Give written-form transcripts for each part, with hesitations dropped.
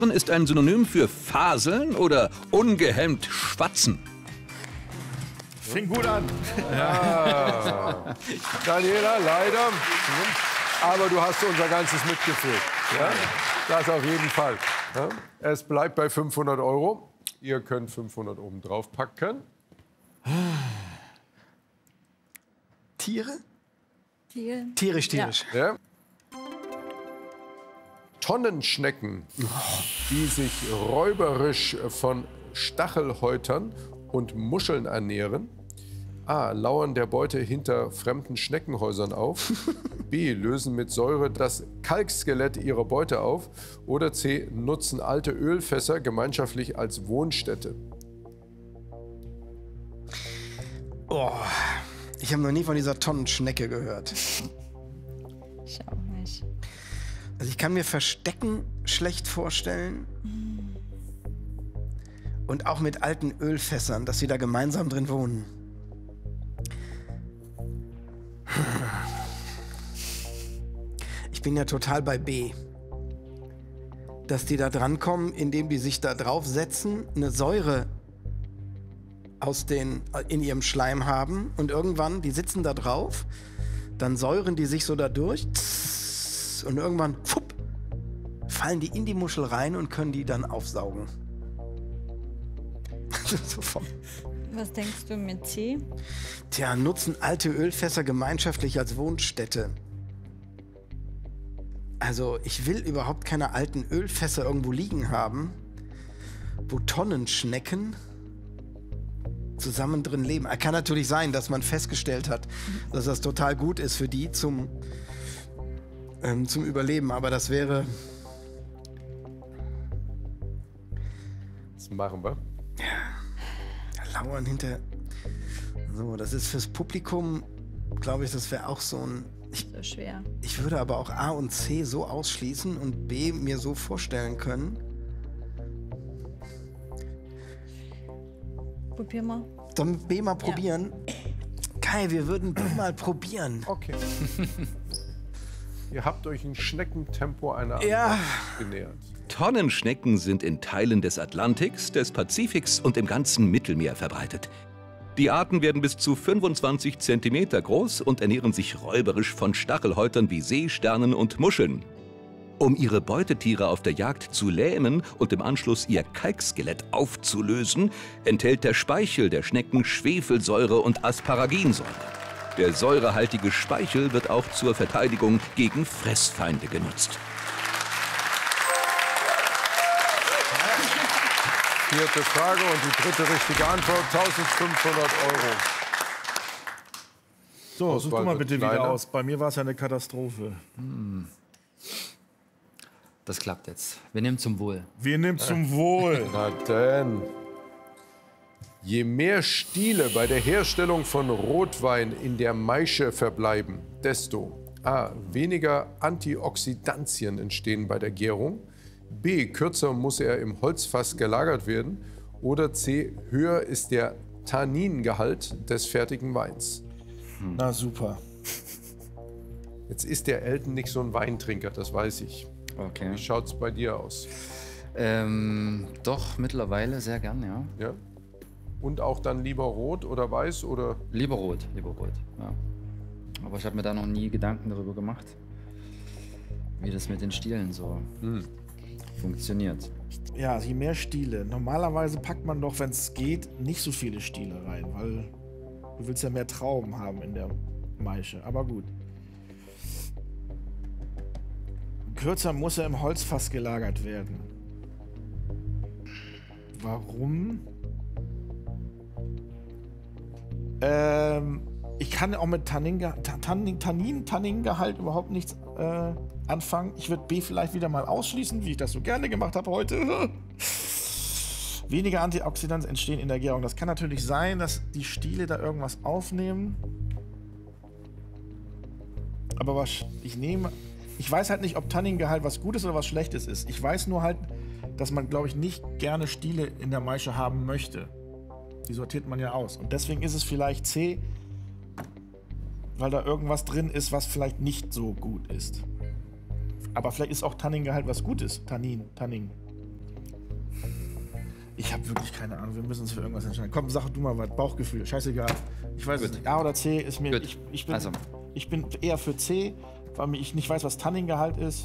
ist ein Synonym für faseln oder ungehemmt schwatzen. Fing gut an. Ja. Daniela, leider. Aber du hast unser ganzes Mitgefühl. Ja? Das auf jeden Fall. Ja? Es bleibt bei 500 €. Ihr könnt 500 oben drauf packen. Tiere? Tiere. Tierisch. Ja. Tonnenschnecken, die sich räuberisch von Stachelhäutern und Muscheln ernähren. A. Lauern der Beute hinter fremden Schneckenhäusern auf. B. Lösen mit Säure das Kalkskelett ihrer Beute auf. Oder C. Nutzen alte Ölfässer gemeinschaftlich als Wohnstätte. Oh, ich habe noch nie von dieser Tonnenschnecke gehört. Ich auch nicht. Also ich kann mir Verstecken schlecht vorstellen. Und auch mit alten Ölfässern, dass sie da gemeinsam drin wohnen. Ich bin ja total bei B. Dass die da drankommen, indem die sich da draufsetzen, eine Säure in ihrem Schleim haben und irgendwann, die sitzen da drauf, dann säuren die sich so da durch und irgendwann fupp, fallen die in die Muschel rein und können die dann aufsaugen. Was denkst du mit C? Tja, nutzen alte Ölfässer gemeinschaftlich als Wohnstätte. Also ich will überhaupt keine alten Ölfässer irgendwo liegen haben, wo Tonnenschnecken zusammen drin leben. Kann natürlich sein, dass man festgestellt hat, dass das total gut ist für die zum Überleben, aber das wäre... Was machen wir? Lauern hinter... So, das ist fürs Publikum, glaube ich, das wäre auch so ein... So schwer. Ich würde aber auch A und C so ausschließen und B mir so vorstellen können. Probier mal. Sollen wir B mal probieren? Ja. Kai, wir würden B mal probieren. Okay. Ihr habt euch in Schneckentempo einer Ja. Antwort genähert. Tonnenschnecken sind in Teilen des Atlantiks, des Pazifiks und im ganzen Mittelmeer verbreitet. Die Arten werden bis zu 25 cm groß und ernähren sich räuberisch von Stachelhäutern wie Seesternen und Muscheln. Um ihre Beutetiere auf der Jagd zu lähmen und im Anschluss ihr Kalkskelett aufzulösen, enthält der Speichel der Schnecken Schwefelsäure und Asparaginsäure. Der säurehaltige Speichel wird auch zur Verteidigung gegen Fressfeinde genutzt. Vierte Frage und die dritte richtige Antwort, 1.500 €. So, such du mal bitte kleiner. wieder aus. Bei mir war es ja eine Katastrophe. Das klappt jetzt. Wir nehmen zum Wohl. Wir nehmen zum Wohl. Na denn. Je mehr Stiele bei der Herstellung von Rotwein in der Maische verbleiben, desto A. weniger Antioxidantien entstehen bei der Gärung, B. kürzer muss er im Holzfass gelagert werden oder C. höher ist der Tanningehalt des fertigen Weins. Na super. Jetzt ist der Elton nicht so ein Weintrinker, das weiß ich. Okay. Wie schaut's bei dir aus? Doch, mittlerweile sehr gern, ja. Ja? Und auch dann lieber rot oder weiß oder? Lieber rot, ja. Aber ich habe mir da noch nie Gedanken darüber gemacht, wie das mit den Stielen so funktioniert. Ja, je mehr Stiele. Normalerweise packt man doch, wenn es geht, nicht so viele Stiele rein, weil du willst ja mehr Trauben haben in der Maische. Aber gut. Kürzer muss er im Holzfass gelagert werden. Warum? Ich kann auch mit Tanningehalt überhaupt nichts anfangen. Ich würde B vielleicht wieder mal ausschließen, wie ich das so gerne gemacht habe heute. Weniger Antioxidantien entstehen in der Gärung. Das kann natürlich sein, dass die Stiele da irgendwas aufnehmen. Aber was ich weiß halt nicht, ob Tanningehalt was Gutes oder was Schlechtes ist. Ich weiß nur halt, dass man, glaube ich, nicht gerne Stiele in der Maische haben möchte. Die sortiert man ja aus. Und deswegen ist es vielleicht C, weil da irgendwas drin ist, was vielleicht nicht so gut ist. Aber vielleicht ist auch Tanningehalt was Gutes. Tannin. Ich habe wirklich keine Ahnung. Wir müssen uns für irgendwas entscheiden. Komm, sag du mal was. Bauchgefühl. Scheißegal. Ich weiß es nicht. A oder C ist mir... Gut. Ich bin eher für C, weil ich nicht weiß, was Tanninggehalt ist.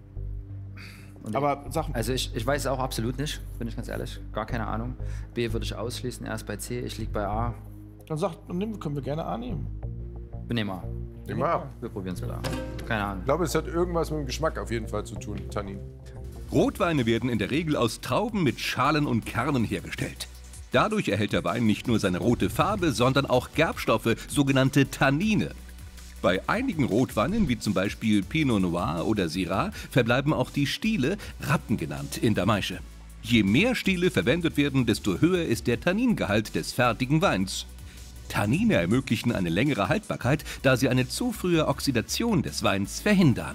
Aber sag... Also ich weiß es auch absolut nicht, bin ich ganz ehrlich. Gar keine Ahnung. B würde ich ausschließen, erst bei C, ich liege bei A. Dann können wir gerne A nehmen. Wir nehmen A. Nehmen wir A. Wir probieren es mit A. Keine Ahnung. Ich glaube, es hat irgendwas mit dem Geschmack auf jeden Fall zu tun, Tannin. Rotweine werden in der Regel aus Trauben mit Schalen und Kernen hergestellt. Dadurch erhält der Wein nicht nur seine rote Farbe, sondern auch Gerbstoffe, sogenannte Tannine. Bei einigen Rotweinen, wie zum Beispiel Pinot Noir oder Syrah, verbleiben auch die Stiele, Rappen genannt, in der Maische. Je mehr Stiele verwendet werden, desto höher ist der Tanningehalt des fertigen Weins. Tannine ermöglichen eine längere Haltbarkeit, da sie eine zu frühe Oxidation des Weins verhindern.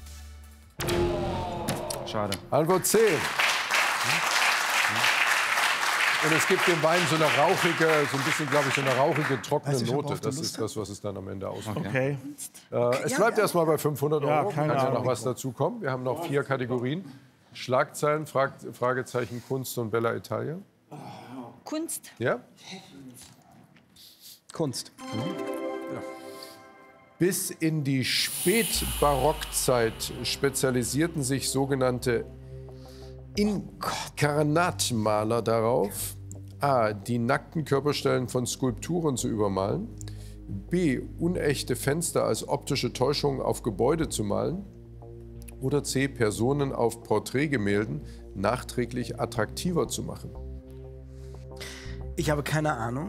Schade. Antwort C. Und es gibt dem Wein so eine rauchige, so ein bisschen, glaube ich, so eine rauchige, trockene Weißt du schon, Note. worauf du Das Lust ist das, was es dann am Ende ausmacht. Okay. Es bleibt erstmal bei 500 Euro. Ja, Kann keine ja noch Ahnung. was dazukommen. Wir haben noch 4 Kategorien. Schlagzeilen, Fragezeichen, Kunst und Bella Italia. Kunst. Ja? Kunst. Bis in die Spätbarockzeit spezialisierten sich sogenannte Inkarnatmaler darauf, a. die nackten Körperstellen von Skulpturen zu übermalen, b. unechte Fenster als optische Täuschung auf Gebäude zu malen oder c. Personen auf Porträtgemälden nachträglich attraktiver zu machen. Ich habe keine Ahnung.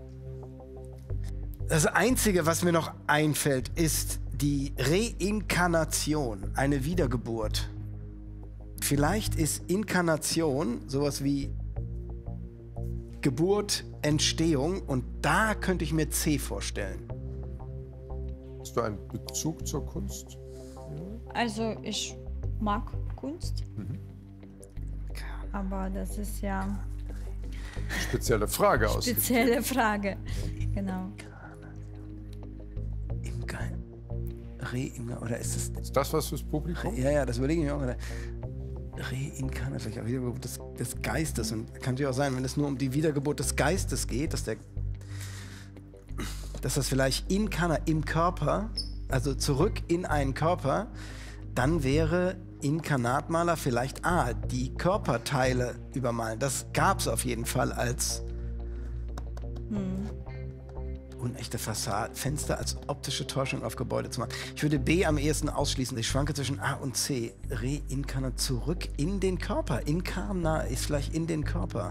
Das Einzige, was mir noch einfällt, ist die Reinkarnation, eine Wiedergeburt. Vielleicht ist Inkarnation sowas wie Geburt, Entstehung und da könnte ich mir C vorstellen. Hast du einen Bezug zur Kunst? Also ich mag Kunst. Aber das ist ja Spezielle Frage aus. spezielle Frage. Genau. Oder ist das... Ist das was fürs Publikum? Ja, das überlege ich mir auch gerade. Reinkarnation, vielleicht auch Wiedergeburt des Geistes. Und kann natürlich auch sein, wenn es nur um die Wiedergeburt des Geistes geht, dass das vielleicht im Körper, also zurück in einen Körper, dann wäre Inkarnatmaler vielleicht die Körperteile übermalen. Das gab es auf jeden Fall als unechte Fassade, Fenster als optische Täuschung auf Gebäude zu machen. Ich würde B am ehesten ausschließen. Ich schwanke zwischen A und C. Reinkarnat, zurück in den Körper. Inkarna ist vielleicht in den Körper.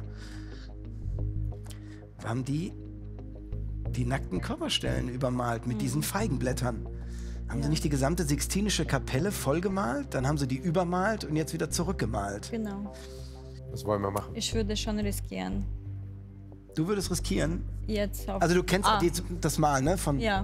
Haben die nackten Körperstellen übermalt mit diesen Feigenblättern? Haben sie nicht die gesamte Sixtinische Kapelle vollgemalt? Dann haben sie die übermalt und jetzt wieder zurückgemalt. Genau. Was wollen wir machen? Ich würde schon riskieren. Du würdest riskieren? Jetzt auf Also du kennst das Mal, ne? Ja.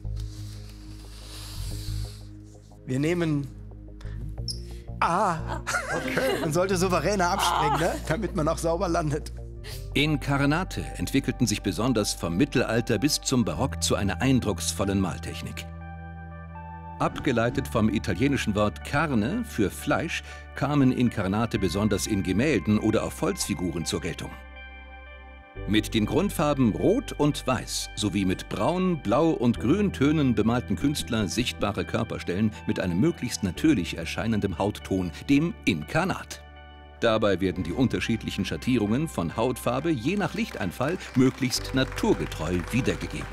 Wir nehmen A. Okay. Man sollte souveräner abspringen, ne? Damit man auch sauber landet. Inkarnate entwickelten sich besonders vom Mittelalter bis zum Barock zu einer eindrucksvollen Maltechnik. Abgeleitet vom italienischen Wort carne für Fleisch kamen Inkarnate besonders in Gemälden oder auf Holzfiguren zur Geltung. Mit den Grundfarben Rot und Weiß sowie mit Braun, Blau und Grüntönen bemalten Künstler sichtbare Körperstellen mit einem möglichst natürlich erscheinenden Hautton, dem Inkarnat. Dabei werden die unterschiedlichen Schattierungen von Hautfarbe je nach Lichteinfall möglichst naturgetreu wiedergegeben.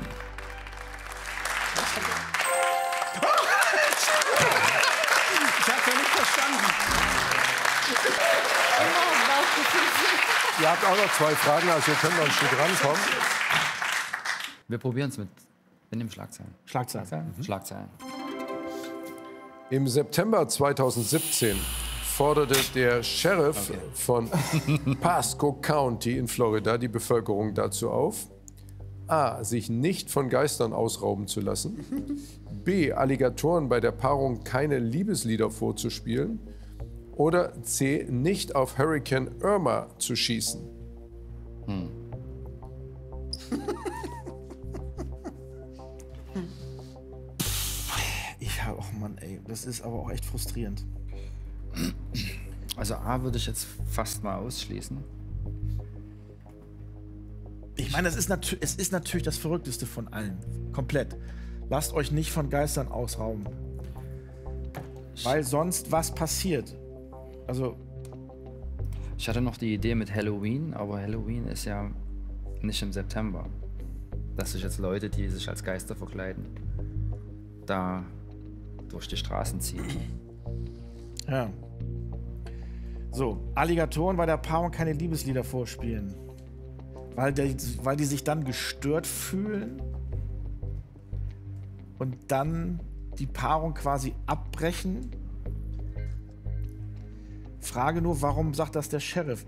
Ich hab's ja nicht verstanden. Ihr habt auch noch 2 Fragen, also ihr könnt noch ein Stück rankommen. Wir probieren es mit. Wir nehmen Schlagzeilen. Schlagzeilen. Schlagzeilen. Im September 2017 forderte der Sheriff von Pasco County in Florida die Bevölkerung dazu auf, a. sich nicht von Geistern ausrauben zu lassen, b. Alligatoren bei der Paarung keine Liebeslieder vorzuspielen oder c. nicht auf Hurricane Irma zu schießen. Oh Mann, ey, das ist aber auch echt frustrierend. Also A würde ich jetzt fast mal ausschließen. meine, es ist natürlich das Verrückteste von allen. Komplett. Lasst euch nicht von Geistern ausrauben. Weil sonst was passiert. Also, Ich hatte noch die Idee mit Halloween, aber Halloween ist ja nicht im September. Dass sich jetzt Leute, die sich als Geister verkleiden, da durch die Straßen ziehen. ja. So, Alligatoren bei der Paarung keine Liebeslieder vorspielen. Weil die sich dann gestört fühlen und dann die Paarung quasi abbrechen. Frage nur, warum sagt das der Sheriff?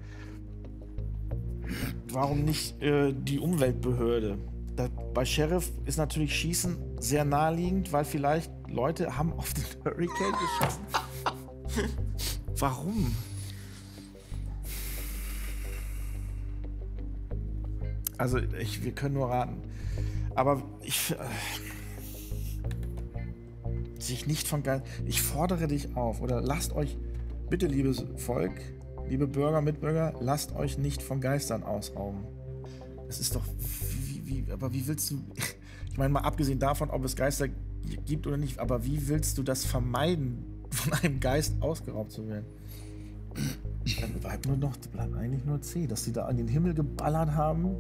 Warum nicht die Umweltbehörde? Bei Sheriff ist natürlich Schießen sehr naheliegend, weil vielleicht Leute haben auf den Hurricane geschossen. Warum? Also, wir können nur raten. Aber sich nicht von Geistern. Ich fordere dich auf, oder lasst euch, bitte, liebes Volk, liebe Bürger, Mitbürger, lasst euch nicht von Geistern ausrauben. Das ist doch. Aber wie willst du. Ich meine, mal abgesehen davon, ob es Geister gibt oder nicht, aber wie willst du das vermeiden, von einem Geist ausgeraubt zu werden? Dann bleibt eigentlich nur C, dass sie da an den Himmel geballert haben.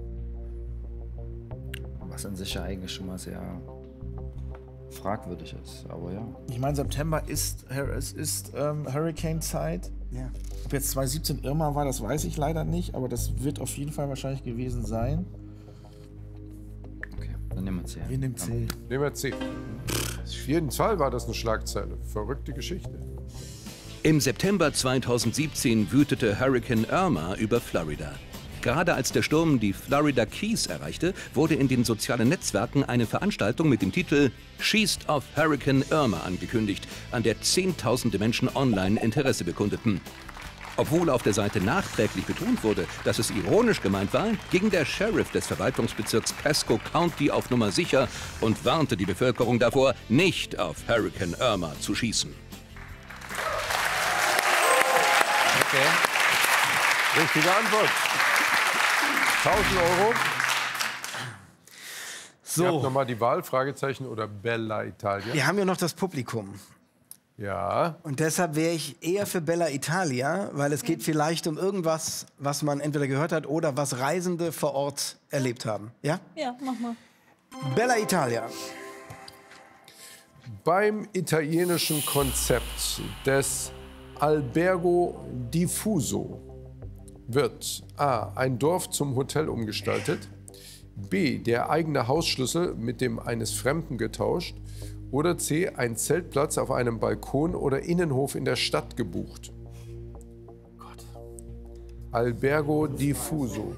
Was an sich ja eigentlich schon mal sehr fragwürdig ist, aber ja. Ich meine, September ist Hurricane-Zeit. Ja. Ob jetzt 2017 Irma war, das weiß ich leider nicht, aber das wird auf jeden Fall wahrscheinlich gewesen sein. Okay, dann nehmen wir C. Wir nehmen C. Nehmen wir C. Auf jeden Fall war das eine Schlagzeile. Verrückte Geschichte. Im September 2017 wütete Hurrikan Irma über Florida. Gerade als der Sturm die Florida Keys erreichte, wurde in den sozialen Netzwerken eine Veranstaltung mit dem Titel Schießt auf Hurrikan Irma angekündigt, an der Zehntausende Menschen online Interesse bekundeten. Obwohl auf der Seite nachträglich betont wurde, dass es ironisch gemeint war, ging der Sheriff des Verwaltungsbezirks Pasco County auf Nummer sicher und warnte die Bevölkerung davor, nicht auf Hurrikan Irma zu schießen. Okay. Richtige Antwort. 1000 Euro. So. Ihr habt nochmal die Wahl, Fragezeichen oder Bella Italia. Wir haben ja noch das Publikum. Ja. Und deshalb wäre ich eher für Bella Italia, weil es geht vielleicht um irgendwas, was man entweder gehört hat oder was Reisende vor Ort erlebt haben. Ja? Ja, mach mal. Bella Italia. Beim italienischen Konzept des Albergo Diffuso wird A. ein Dorf zum Hotel umgestaltet, B. der eigene Hausschlüssel mit dem eines Fremden getauscht oder C. ein Zeltplatz auf einem Balkon oder Innenhof in der Stadt gebucht. Gott. Albergo Diffuso.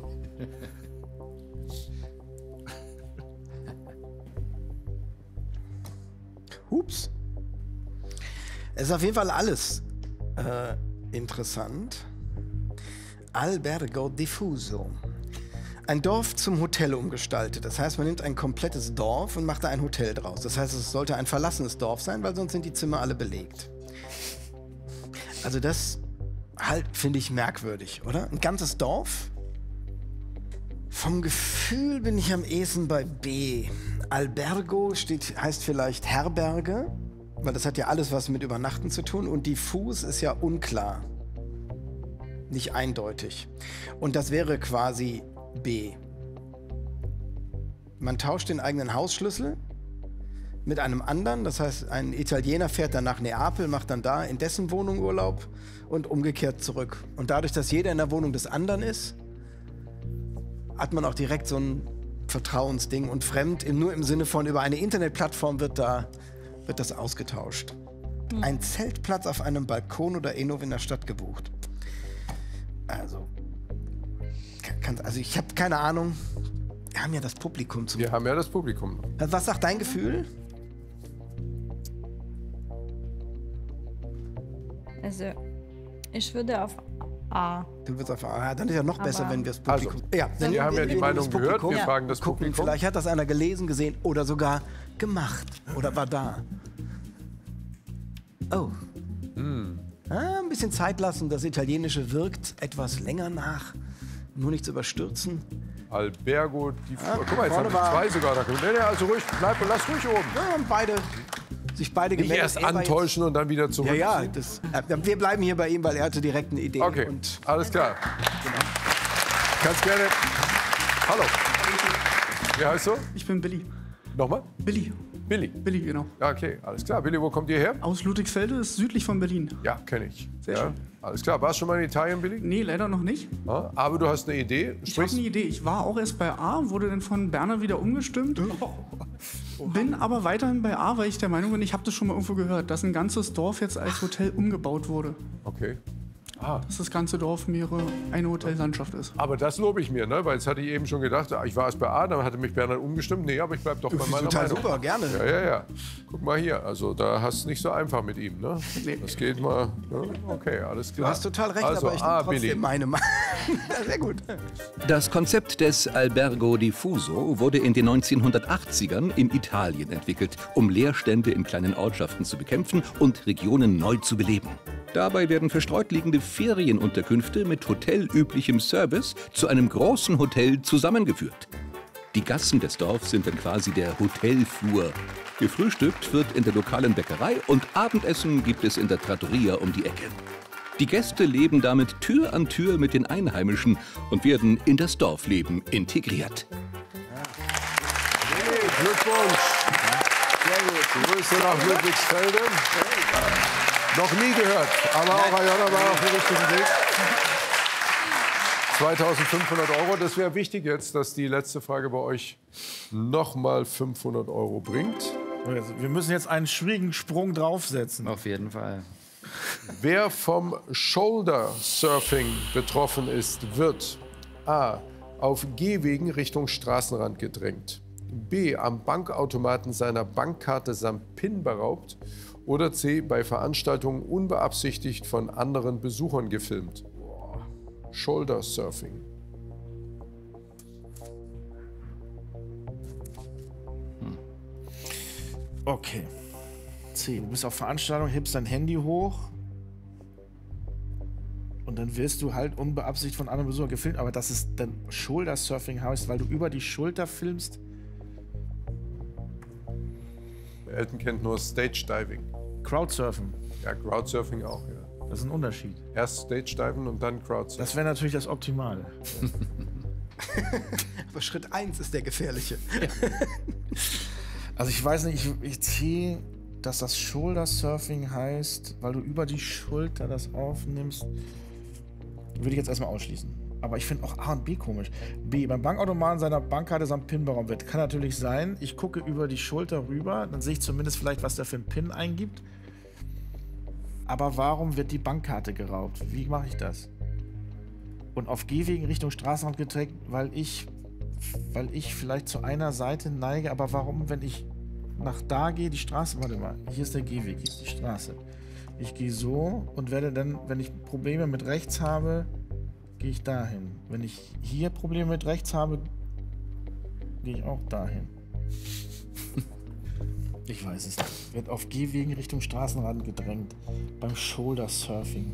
Hups. Es ist auf jeden Fall alles interessant. Albergo Diffuso. Ein Dorf zum Hotel umgestaltet. Das heißt, man nimmt ein komplettes Dorf und macht da ein Hotel draus. Das heißt, es sollte ein verlassenes Dorf sein, weil sonst sind die Zimmer alle belegt. Also das halt finde ich merkwürdig, oder? Ein ganzes Dorf? Vom Gefühl bin ich am ehesten bei B. Albergo heißt vielleicht Herberge, weil das hat ja alles was mit Übernachten zu tun. Und diffus ist ja unklar. Nicht eindeutig. Und das wäre quasi B. Man tauscht den eigenen Hausschlüssel mit einem anderen. Das heißt, ein Italiener fährt dann nach Neapel, macht dann da in dessen Wohnung Urlaub und umgekehrt zurück. Und dadurch, dass jeder in der Wohnung des anderen ist, hat man auch direkt so ein Vertrauensding. Und fremd, nur im Sinne von über eine Internetplattform wird das ausgetauscht. Ein Zeltplatz auf einem Balkon oder Innenhof in der Stadt gebucht. Also ich habe keine Ahnung. Wir haben ja das Publikum zu. Wir haben ja das Publikum. Was sagt dein Gefühl? Also, ich würde auf A. Du würdest auf A. Dann ist ja noch besser, Aber- wenn wir das Publikum. Also, ja, dann wir haben ja die nehmen Meinung das gehört, Publikum. wir fragen das Gucken, Publikum. vielleicht hat das einer gelesen, gesehen oder sogar gemacht oder war da. Oh. Ein bisschen Zeit lassen, das Italienische wirkt etwas länger nach. Nur nicht zu überstürzen. Albergo die Fuhr. Guck mal, jetzt vorne haben wir war- 2 sogar. Nee, also ruhig, lass ruhig oben. Ja, haben sich beide Nicht gemeldet. erst Er war antäuschen und dann wieder zurück. Ja, wir bleiben hier bei ihm, weil er hatte direkt eine Idee. Okay, Und alles klar. Kannst gerne. Hallo. Wie heißt du? Ich bin Billy. Nochmal? Billy. Billy. Billy, genau. Ja, okay, alles klar. Billy, wo kommt ihr her? Aus Ludwigsfelde, ist südlich von Berlin. Ja, kenne ich. Sehr ja, schön. alles klar. Warst du schon mal in Italien, Billy? Nee, leider noch nicht. Ja, aber du hast eine Idee. Ich habe Sprichst eine Idee. Ich war auch erst bei A, wurde dann von Berner wieder umgestimmt. Bin aber weiterhin bei A, weil ich der Meinung bin, ich habe das schon mal irgendwo gehört, dass ein ganzes Dorf jetzt als Hotel umgebaut wurde. Okay. Dass das ganze Dorf eine Hotellandschaft ist. Aber das lobe ich mir, ne? Weil jetzt hatte ich eben schon gedacht, ich war erst bei A, dann hatte mich Bernhard umgestimmt. Nee, aber ich bleib doch bei meiner total Meinung. super, gerne. Ja. Guck mal hier, also da hast du nicht so einfach mit ihm, ne? Das geht mal, ne? Okay, alles Du klar. hast total recht, also, aber ich A, nehme trotzdem Billy. meine Meinung. Sehr gut. Das Konzept des Albergo Diffuso wurde in den 1980ern in Italien entwickelt, um Leerstände in kleinen Ortschaften zu bekämpfen und Regionen neu zu beleben. Dabei werden verstreut liegende Ferienunterkünfte mit hotelüblichem Service zu einem großen Hotel zusammengeführt. Die Gassen des Dorfs sind dann quasi der Hotelflur. Gefrühstückt wird in der lokalen Bäckerei und Abendessen gibt es in der Trattoria um die Ecke. Die Gäste leben damit Tür an Tür mit den Einheimischen und werden in das Dorfleben integriert. Hey, Glückwunsch. Sehr gut. Grüße nach Ludwigsfelde. Noch nie gehört, aber auch Ayana war auf dem richtigen Weg. 2.500 Euro, das wäre wichtig jetzt, dass die letzte Frage bei euch nochmal 500 Euro bringt. Wir müssen jetzt einen schwierigen Sprung draufsetzen. Auf jeden Fall. Wer vom Shoulder Surfing betroffen ist, wird A. auf Gehwegen Richtung Straßenrand gedrängt, B. am Bankautomaten seiner Bankkarte samt PIN beraubt oder C. bei Veranstaltungen unbeabsichtigt von anderen Besuchern gefilmt. Shoulder Surfing. Okay. C. Du bist auf Veranstaltung, hebst dein Handy hoch und dann wirst du halt unbeabsichtigt von anderen Besuchern gefilmt. Aber dass es dann Shoulder Surfing heißt, weil du über die Schulter filmst. Elton kennt nur Stage Diving. Crowdsurfen. Ja, Crowdsurfing auch, ja. Das ist ein Unterschied. Erst Stage Diven und dann Crowdsurfing. Das wäre natürlich das Optimale. Aber Schritt 1 ist der gefährliche. Also ich weiß nicht, ich ziehe, dass das Shoulder Surfing heißt, weil du über die Schulter das aufnimmst. Würde ich jetzt erstmal ausschließen. Aber ich finde auch A und B komisch. B, beim Bankautomaten seiner Bankkarte samt PIN beraubt wird. Kann natürlich sein, ich gucke über die Schulter rüber, dann sehe ich zumindest vielleicht, was der für ein PIN eingibt. Aber warum wird die Bankkarte geraubt? Wie mache ich das? Und auf Gehwegen Richtung Straßenrand gedrängt, weil ich vielleicht zu einer Seite neige. Aber warum, wenn ich nach da gehe, die Straße, warte mal, hier ist der Gehweg, hier ist die Straße. Ich gehe so und werde dann, wenn ich Probleme mit rechts habe, gehe ich dahin. Wenn ich hier Probleme mit rechts habe, gehe ich auch dahin. Ich weiß es nicht. Wird auf Gehwegen Richtung Straßenrand gedrängt. Beim Shoulder Surfing.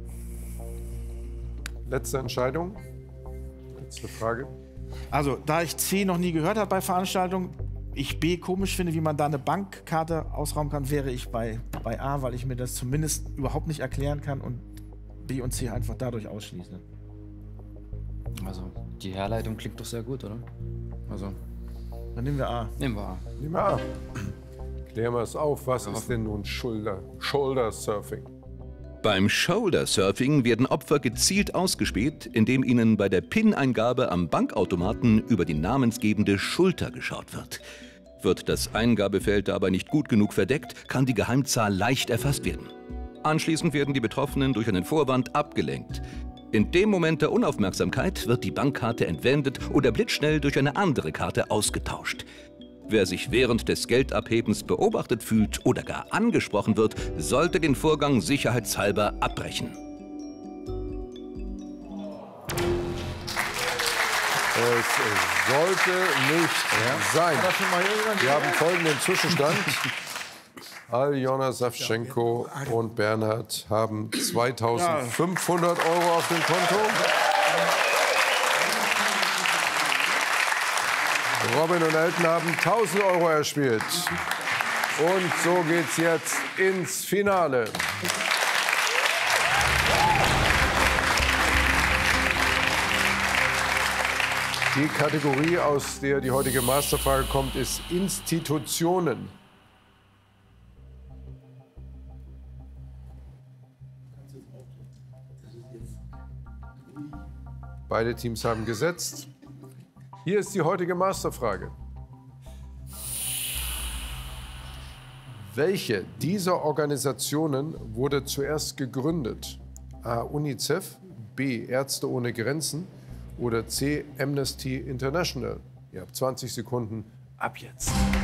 Letzte Entscheidung. Letzte Frage. Also, da ich C noch nie gehört habe bei Veranstaltungen, ich B komisch finde, wie man da eine Bankkarte ausrauben kann, wäre ich bei A, weil ich mir das zumindest überhaupt nicht erklären kann und B und C einfach dadurch ausschließe. Also, die Herleitung klingt doch sehr gut, oder? Also, Dann nehmen wir A. nehmen wir A. Nimm mal. Klären wir es auf. Was ist denn nun Shoulder Surfing? Beim Shoulder Surfing werden Opfer gezielt ausgespäht, indem ihnen bei der PIN-Eingabe am Bankautomaten über die namensgebende Schulter geschaut wird. Wird das Eingabefeld dabei nicht gut genug verdeckt, kann die Geheimzahl leicht erfasst werden. Anschließend werden die Betroffenen durch einen Vorwand abgelenkt. In dem Moment der Unaufmerksamkeit wird die Bankkarte entwendet oder blitzschnell durch eine andere Karte ausgetauscht. Wer sich während des Geldabhebens beobachtet fühlt oder gar angesprochen wird, sollte den Vorgang sicherheitshalber abbrechen. Es sollte nicht sein. Wir haben folgenden Zwischenstand. Aljona Savchenko und Bernhard haben 2.500 Euro auf dem Konto. Robin und Elton haben 1.000 € erspielt. Und so geht's jetzt ins Finale. Die Kategorie, aus der die heutige Masterfrage kommt, ist Institutionen. Beide Teams haben gesetzt. Hier ist die heutige Masterfrage. Welche dieser Organisationen wurde zuerst gegründet? A. UNICEF, B. Ärzte ohne Grenzen oder C. Amnesty International? Ihr habt 20 Sekunden ab jetzt.